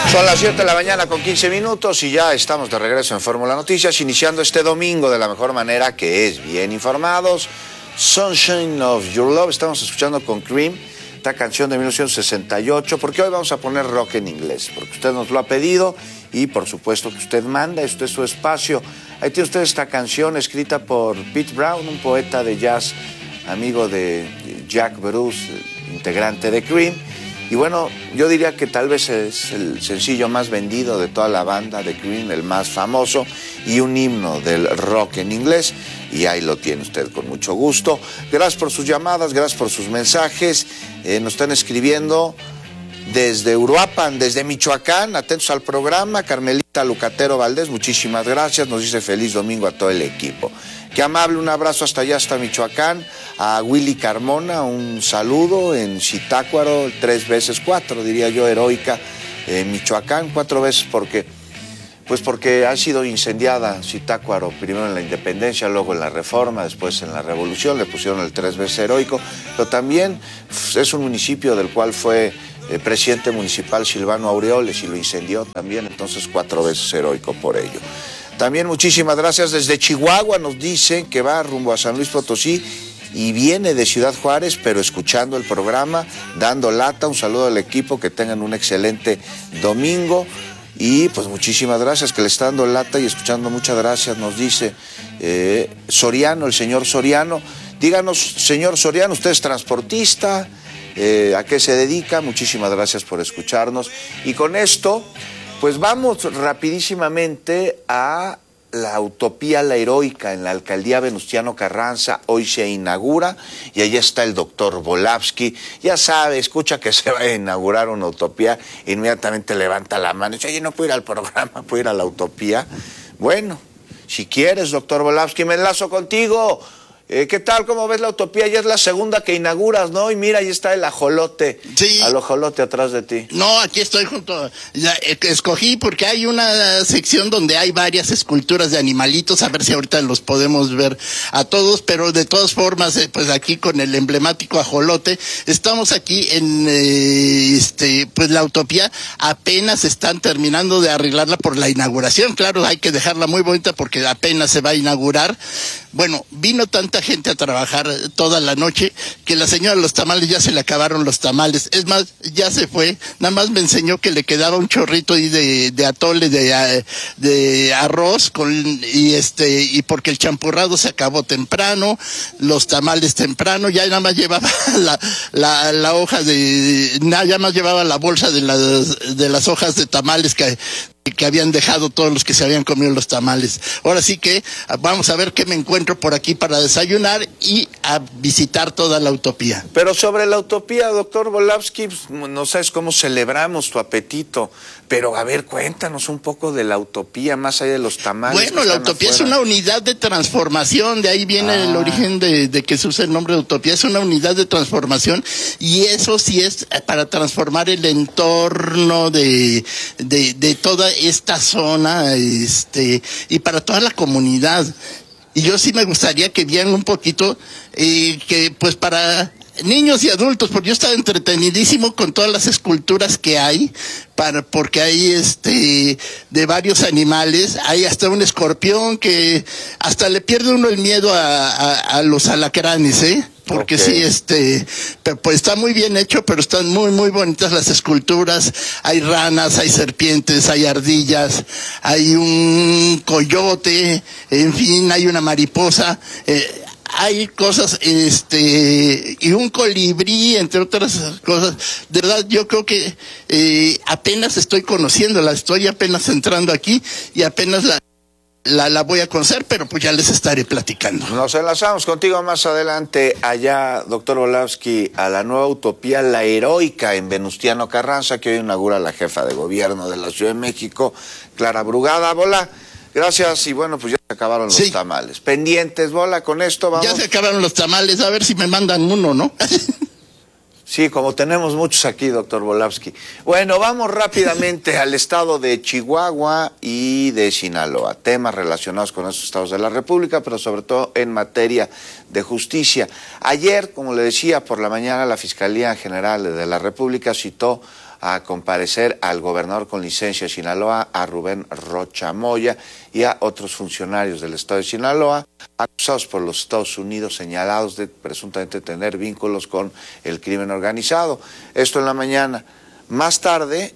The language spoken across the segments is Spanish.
Son las 7 de la mañana con 15 minutos y ya estamos de regreso en Fórmula Noticias, iniciando este domingo de la mejor manera, que es bien informados. Sunshine of Your Love, estamos escuchando con Cream, esta canción de 1968, porque hoy vamos a poner rock en inglés, porque usted nos lo ha pedido y por supuesto que usted manda, esto es su espacio. Ahí tiene usted esta canción escrita por Pete Brown, un poeta de jazz, amigo de Jack Bruce, integrante de Cream. Y bueno, yo diría que tal vez es el sencillo más vendido de toda la banda de Cream, el más famoso y un himno del rock en inglés. Y ahí lo tiene usted con mucho gusto. Gracias por sus llamadas, gracias por sus mensajes. Nos están escribiendo desde Uruapan, desde Michoacán, atentos al programa. Carmelita Lucatero Valdés, muchísimas gracias. Nos dice feliz domingo a todo el equipo. Qué amable, un abrazo hasta allá, hasta Michoacán. A Willy Carmona, un saludo en Zitácuaro, 3 veces 4, diría yo, heroica, Michoacán, 4 veces porque ha sido incendiada Zitácuaro, primero en la independencia, luego en la reforma, después en la revolución, le pusieron el 3 veces heroico, pero también es un municipio del cual fue presidente municipal Silvano Aureoles y lo incendió también, entonces 4 veces heroico por ello. También muchísimas gracias desde Chihuahua, nos dicen que va rumbo a San Luis Potosí y viene de Ciudad Juárez, pero escuchando el programa, dando lata. Un saludo al equipo, que tengan un excelente domingo y pues muchísimas gracias, que le está dando lata y escuchando. Muchas gracias, nos dice Soriano, el señor Soriano. Díganos, señor Soriano, usted es transportista, ¿a qué se dedica? Muchísimas gracias por escucharnos. Y con esto, pues vamos rapidísimamente a la Utopía La Heroica en la alcaldía Venustiano Carranza. Hoy se inaugura y allí está el doctor Volavsky. Ya sabe, escucha que se va a inaugurar una utopía, inmediatamente levanta la mano y dice: oye, no puedo ir al programa, puedo ir a la utopía. Bueno, si quieres, doctor Volavsky, me enlazo contigo. ¿Qué tal? ¿Cómo ves la utopía? Ya es la segunda que inauguras, ¿no? Y mira, ahí está el ajolote. Sí. Al ajolote atrás de ti. No, aquí estoy junto. Escogí porque hay una sección donde hay varias esculturas de animalitos. A ver si ahorita los podemos ver a todos. Pero de todas formas, pues aquí con el emblemático ajolote. Estamos aquí en, pues la utopía. Apenas están terminando de arreglarla por la inauguración. Claro, hay que dejarla muy bonita porque apenas se va a inaugurar. Bueno, vino tanta gente a trabajar toda la noche que la señora de los tamales ya se le acabaron los tamales. Es más, ya se fue. Nada más me enseñó que le quedaba un chorrito ahí de atole de arroz y porque el champurrado se acabó temprano, los tamales temprano, ya nada más llevaba la hoja ya más llevaba la bolsa de las hojas de tamales que habían dejado todos los que se habían comido los tamales. Ahora sí que vamos a ver qué me encuentro por aquí para desayunar y a visitar toda la utopía. Pero sobre la utopía, doctor Volavsky, no sabes cómo celebramos tu apetito, pero a ver, cuéntanos un poco de la utopía, más allá de los tamales. Bueno, la utopía es una unidad de transformación, de ahí viene el origen de que se usa el nombre de utopía, es una unidad de transformación y eso sí es para transformar el entorno de toda esta zona, y para toda la comunidad. Y yo sí me gustaría que vieran un poquito, que pues para niños y adultos, porque yo estaba entretenidísimo con todas las esculturas que hay, porque hay de varios animales, hay hasta un escorpión que hasta le pierde uno el miedo a los alacranes, porque okay. Sí, pues está muy bien hecho, pero están muy, muy bonitas las esculturas. Hay ranas, hay serpientes, hay ardillas, hay un coyote, en fin, hay una mariposa, hay cosas, y un colibrí, entre otras cosas. De verdad, yo creo que apenas estoy conociéndola, estoy apenas entrando aquí y apenas la voy a conocer, pero pues ya les estaré platicando. Nos enlazamos contigo más adelante allá, doctor Volavsky, a la nueva utopía La Heroica en Venustiano Carranza, que hoy inaugura la jefa de gobierno de la Ciudad de México, Clara Brugada. Bola, gracias y bueno, pues ya se acabaron los tamales. Pendientes, Bola, con esto vamos. Ya se acabaron los tamales, a ver si me mandan uno, ¿no? Sí, como tenemos muchos aquí, doctor Volavsky. Bueno, vamos rápidamente al estado de Chihuahua y de Sinaloa. Temas relacionados con esos estados de la República, pero sobre todo en materia de justicia. Ayer, como le decía, por la mañana la Fiscalía General de la República citó a comparecer al gobernador con licencia de Sinaloa, a Rubén Rocha Moya, y a otros funcionarios del estado de Sinaloa, acusados por los Estados Unidos, señalados de presuntamente tener vínculos con el crimen organizado. Esto en la mañana. Más tarde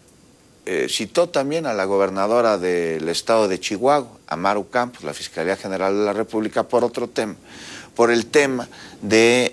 citó también a la gobernadora del estado de Chihuahua, a Maru Campos, la Fiscalía General de la República, por otro tema, por el tema del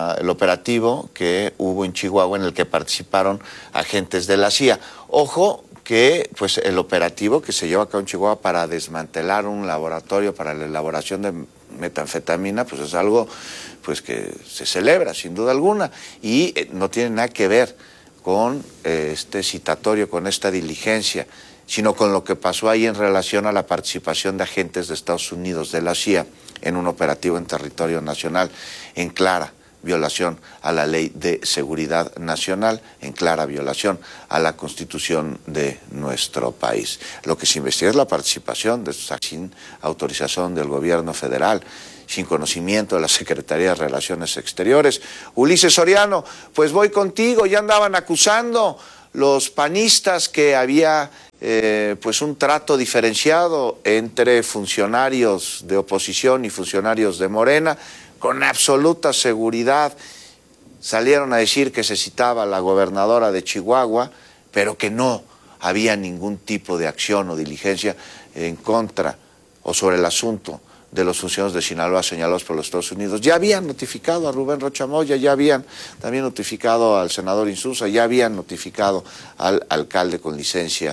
operativo que hubo en Chihuahua en el que participaron agentes de la CIA. Ojo que pues el operativo que se llevó a cabo en Chihuahua para desmantelar un laboratorio para la elaboración de metanfetamina, pues es algo pues que se celebra sin duda alguna y no tiene nada que ver con este citatorio, con esta diligencia, sino con lo que pasó ahí en relación a la participación de agentes de Estados Unidos, de la CIA, en un operativo en territorio nacional, en clara violación a la Ley de Seguridad Nacional, en clara violación a la Constitución de nuestro país. Lo que se investiga es la participación de estos sin autorización del gobierno federal, sin conocimiento de la Secretaría de Relaciones Exteriores. Ulises Soriano, pues voy contigo, ya andaban acusando los panistas que había pues un trato diferenciado entre funcionarios de oposición y funcionarios de Morena. Con absoluta seguridad salieron a decir que se citaba a la gobernadora de Chihuahua, pero que no había ningún tipo de acción o diligencia en contra o sobre el asunto de los funcionarios de Sinaloa señalados por los Estados Unidos. Ya habían notificado a Rubén Rocha Moya, ya habían también notificado al senador Insulza, ya habían notificado al alcalde con licencia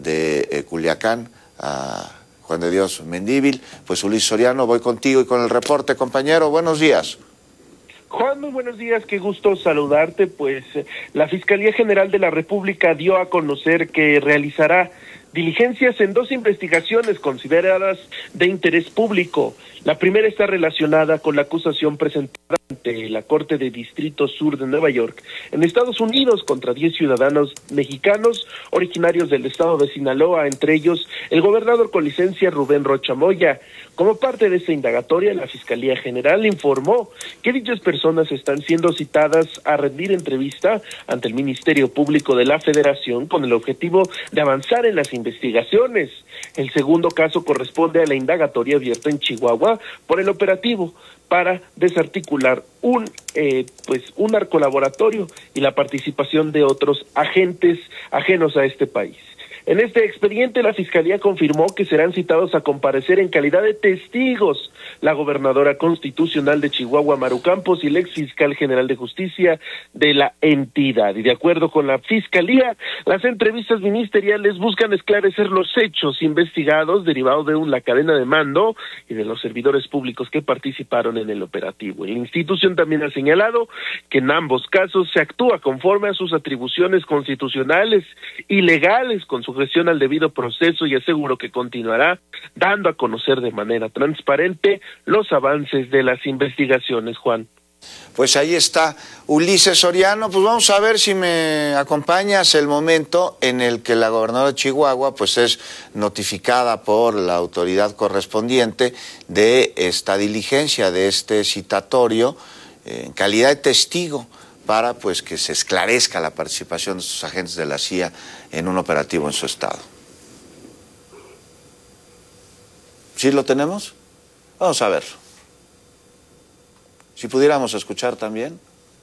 de Culiacán, a Juan de Dios Mendívil. Pues Ulises Soriano, voy contigo y con el reporte, compañero. Buenos días. Juan, muy buenos días, qué gusto saludarte. Pues la Fiscalía General de la República dio a conocer que realizará diligencias en 2 investigaciones consideradas de interés público. La primera está relacionada con la acusación presentada ante la Corte de Distrito Sur de Nueva York en Estados Unidos contra 10 ciudadanos mexicanos originarios del estado de Sinaloa, entre ellos el gobernador con licencia Rubén Rocha Moya. Como parte de esta indagatoria, la Fiscalía General informó que dichas personas están siendo citadas a rendir entrevista ante el Ministerio Público de la Federación con el objetivo de avanzar en las investigaciones. El segundo caso corresponde a la indagatoria abierta en Chihuahua por el operativo para desarticular un narcolaboratorio y la participación de otros agentes ajenos a este país. En este expediente, la Fiscalía confirmó que serán citados a comparecer en calidad de testigos la gobernadora constitucional de Chihuahua, Maru Campos, y el ex fiscal general de justicia de la entidad. Y de acuerdo con la Fiscalía, las entrevistas ministeriales buscan esclarecer los hechos investigados derivados de la cadena de mando y de los servidores públicos que participaron en el operativo. La institución también ha señalado que en ambos casos se actúa conforme a sus atribuciones constitucionales y legales con sujeción al debido proceso, y aseguró que continuará dando a conocer de manera transparente los avances de las investigaciones, Juan. Pues ahí está Ulises Soriano. Pues vamos a ver si me acompañas el momento en el que la gobernadora de Chihuahua pues es notificada por la autoridad correspondiente de esta diligencia, de este citatorio en calidad de testigo para pues que se esclarezca la participación de estos agentes de la CIA en un operativo en su estado. ¿Sí lo tenemos? Vamos a verlo. Si pudiéramos escuchar también.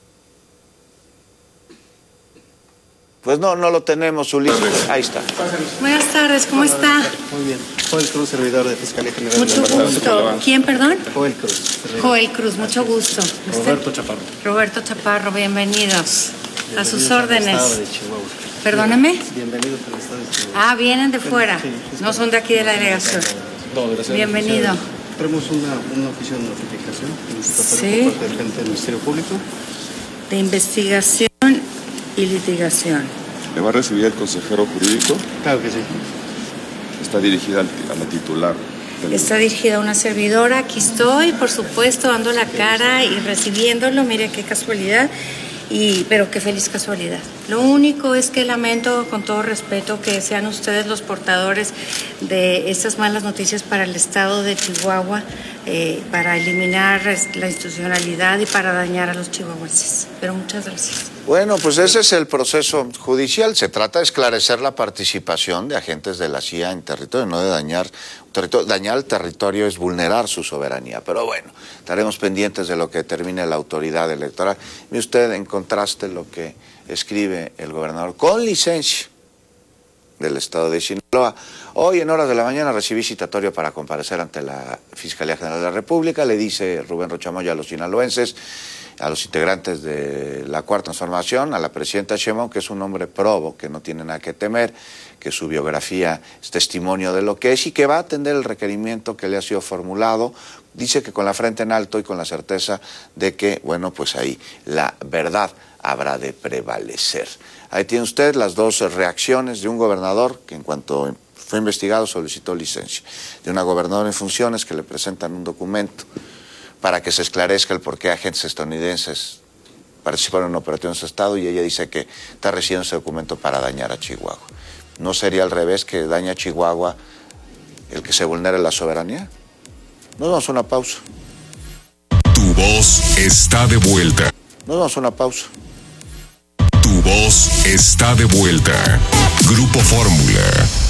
Pues no lo tenemos, Ulises. Ahí está. Buenas tardes, ¿cómo está? Muy bien. Joel Cruz, servidor de Fiscalía General. Mucho gusto. ¿Quién, perdón? Joel Cruz. Joel Cruz, mucho gusto. Roberto Chaparro. Roberto Chaparro, bienvenidos. A sus órdenes. Estado de Chihuahua. Perdóneme. Bienvenidos al estado de Chihuahua. Ah, vienen de fuera. No son de aquí de la delegación. Bienvenido. Tenemos un oficio de notificación Sí. por parte del frente del Ministerio Público. De investigación y litigación. ¿Le va a recibir el consejero jurídico? Claro que sí. Está dirigida a la titular. Está dirigida a una servidora. Aquí estoy, por supuesto, dando la cara y recibiéndolo. Mire qué casualidad. Pero qué feliz casualidad. Lo único es que lamento, con todo respeto, que sean ustedes los portadores de estas malas noticias para el estado de Chihuahua, para eliminar la institucionalidad y para dañar a los chihuahuenses. Pero muchas gracias. Bueno, pues ese es el proceso judicial. Se trata de esclarecer la participación de agentes de la CIA en territorio, no de dañar territorio. Dañar el territorio es vulnerar su soberanía. Pero bueno, estaremos pendientes de lo que determine la autoridad electoral. Ve usted en contraste lo que escribe el gobernador con licencia del estado de Sinaloa. Hoy en horas de la mañana recibí citatorio para comparecer ante la Fiscalía General de la República. Le dice Rubén Rocha Moya a los sinaloenses, a los integrantes de la Cuarta Transformación, a la presidenta Sheinbaum, que es un hombre probo, que no tiene nada que temer, que su biografía es testimonio de lo que es y que va a atender el requerimiento que le ha sido formulado. Dice que con la frente en alto y con la certeza de que, bueno, pues ahí la verdad habrá de prevalecer. Ahí tiene usted las dos reacciones de un gobernador que en cuanto fue investigado solicitó licencia, de una gobernadora en funciones que le presentan un documento para que se esclarezca el por qué agentes estadounidenses participaron en operativos en su estado y ella dice que está recibiendo ese documento para dañar a Chihuahua. ¿No sería al revés, que daña a Chihuahua el que se vulnere la soberanía? Nos vamos a una pausa. Tu voz está de vuelta. Nos vamos a una pausa. Tu voz está de vuelta. Grupo Fórmula.